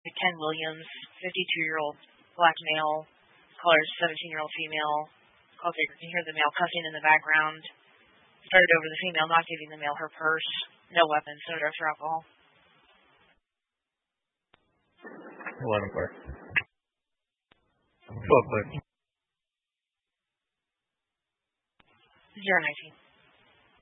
Ken Williams, 52-year-old black male, caller 17-year-old female. Call taker can hear the male cussing in the background. Started over the female, not giving the male her purse. No weapons, no drugs or alcohol. 11 clear. 12 clear. 019.